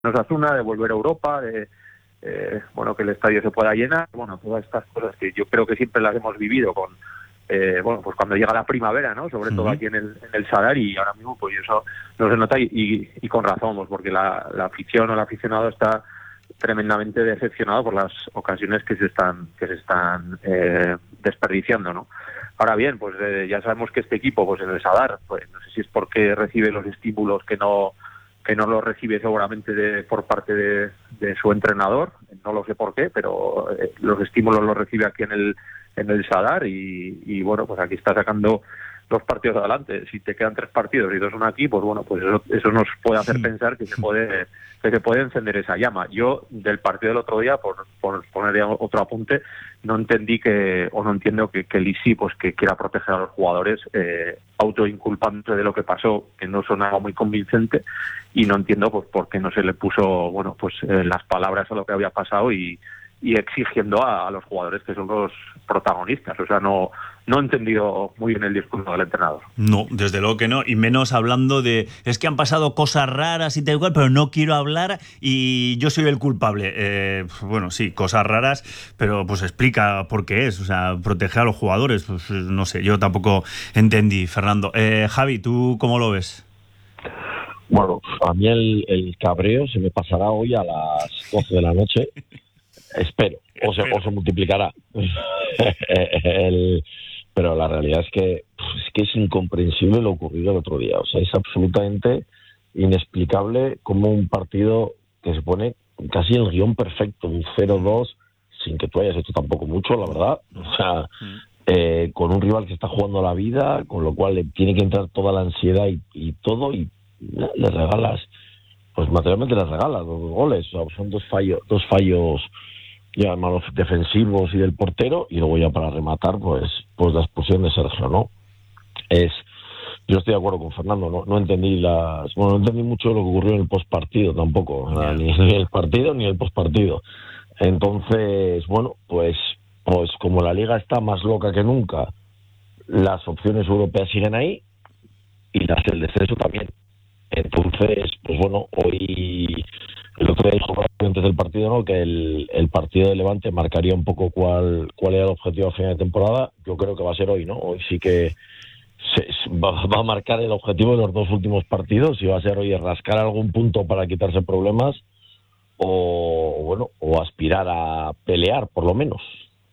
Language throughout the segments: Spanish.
Osasuna, de volver a Europa, de bueno, que el estadio se pueda llenar, bueno, todas estas cosas que yo creo que siempre las hemos vivido con bueno, pues cuando llega la primavera, ¿no? Sobre todo aquí en el Sadar, y ahora mismo pues eso no se nota y con razón, pues porque la afición o el aficionado está tremendamente decepcionado por las ocasiones que se están desperdiciando, ¿no? Ahora bien, pues ya sabemos que este equipo, pues en el Sadar, pues no sé si es porque recibe los estímulos que no lo recibe seguramente por parte de su entrenador, no lo sé por qué, pero los estímulos los recibe aquí en el Sadar y bueno, pues aquí está sacando los partidos adelante. Si te quedan 3 partidos y 2 son aquí, pues bueno, pues eso nos puede hacer pensar que se puede encender esa llama. Yo del partido del otro día, por poner otro apunte, no entiendo que Lisi pues que quiera proteger a los jugadores autoinculpándose de lo que pasó, que no sonaba muy convincente, y no entiendo pues por qué no se le puso bueno pues las palabras a lo que había pasado y exigiendo a los jugadores que son los protagonistas. O sea, no he entendido muy bien el discurso del entrenador. No, desde luego que no, y menos hablando de es que han pasado cosas raras y tal cual, pero no quiero hablar y yo soy el culpable. Bueno, sí, cosas raras, pero pues explica por qué es, o sea, proteger a los jugadores, pues no sé, yo tampoco entendí, Fernando. Javi, ¿tú cómo lo ves? Bueno, a mí el cabreo se me pasará hoy a las 12 de la noche. Espero. O se multiplicará. Pero la realidad es que es incomprensible lo ocurrido el otro día. O sea, es absolutamente inexplicable cómo un partido que se pone casi el guión perfecto, un 0-2, sin que tú hayas hecho tampoco mucho, la verdad. O sea, con un rival que está jugando la vida, con lo cual le tiene que entrar toda la ansiedad y todo, y le regalas, pues materialmente le regalas 2 goles. O sea, son dos fallos ya malos defensivos y del portero, y luego ya para rematar pues la expulsión de Sergio, ¿no? Yo estoy de acuerdo con Fernando, no entendí no entendí mucho lo que ocurrió en el postpartido tampoco, ni el partido ni el postpartido. Entonces, bueno, pues como la liga está más loca que nunca, las opciones europeas siguen ahí y las del descenso también. Entonces, pues bueno, hoy el otro día dijo antes del partido, ¿no?, que el partido de Levante marcaría un poco cuál era el objetivo a final de temporada. Yo creo que va a ser hoy, ¿no? Hoy sí que va a marcar el objetivo de los 2 últimos partidos, y va a ser hoy rascar algún punto para quitarse problemas o aspirar a pelear, por lo menos.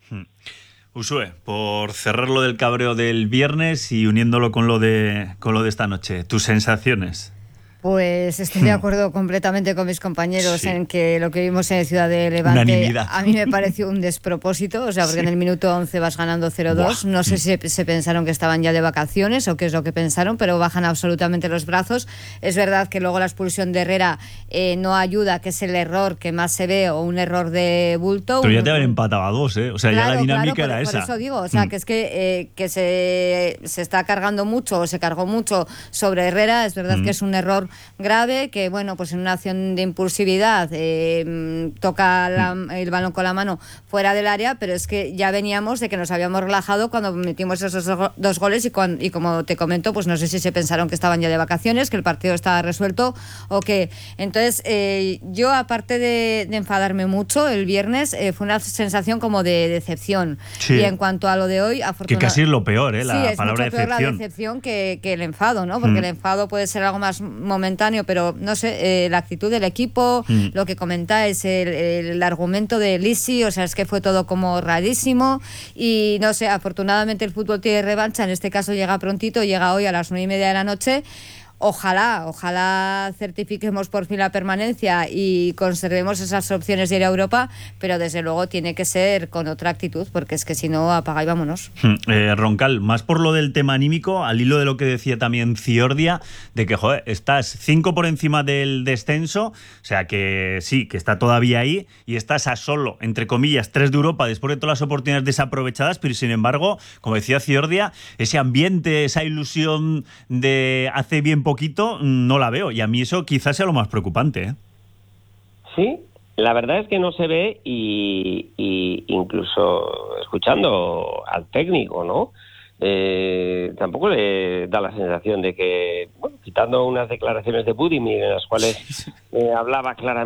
Usue, por cerrar lo del cabreo del viernes y uniéndolo con lo de esta noche, tus sensaciones. Pues estoy de acuerdo completamente con mis compañeros en que lo que vimos en Ciudad de Levante a mí me pareció un despropósito, o sea, porque en el minuto 11 vas ganando 0-2, no sé si se pensaron que estaban ya de vacaciones o qué es lo que pensaron, pero bajan absolutamente los brazos. Es verdad que luego la expulsión de Herrera no ayuda, que es el error que más se ve, o un error de bulto. Pero ya te habían empatado a 2, ¿eh? O sea, claro, ya la dinámica era esa. Por eso digo, o sea, que es que se está cargando mucho, o se cargó mucho sobre Herrera. Es verdad que es un error grave, que bueno, pues en una acción de impulsividad toca el balón con la mano fuera del área, pero es que ya veníamos de que nos habíamos relajado cuando metimos esos 2 goles y como te comento, pues no sé si se pensaron que estaban ya de vacaciones, que el partido estaba resuelto o qué. Entonces yo, aparte de enfadarme mucho el viernes, fue una sensación como de decepción. Y en cuanto a lo de hoy, que casi es lo peor, la palabra decepción. Sí, es mucho peor la decepción que el enfado, ¿no? Porque el enfado puede ser algo más momentáneo, pero no sé, la actitud del equipo, lo que comentáis, el argumento de Lisi, o sea, es que fue todo como rarísimo, y no sé, afortunadamente el fútbol tiene revancha, en este caso llega prontito, llega hoy a las 9:30 de la noche. Ojalá certifiquemos por fin la permanencia y conservemos esas opciones de ir a Europa, pero desde luego tiene que ser con otra actitud, porque es que si no, apaga y vámonos. Roncal, más por lo del tema anímico, al hilo de lo que decía también Ciordia, de que, joder, estás 5 por encima del descenso, o sea que sí, que está todavía ahí, y estás a solo, entre comillas, 3 de Europa después de todas las oportunidades desaprovechadas, pero sin embargo, como decía Ciordia, ese ambiente, esa ilusión de hace bien poquito, no la veo, y a mí eso quizás sea lo más preocupante, ¿eh? Sí, la verdad es que no se ve, y incluso escuchando al técnico, ¿no? tampoco le da la sensación de que, bueno, quitando unas declaraciones de Budimir en las cuales hablaba claramente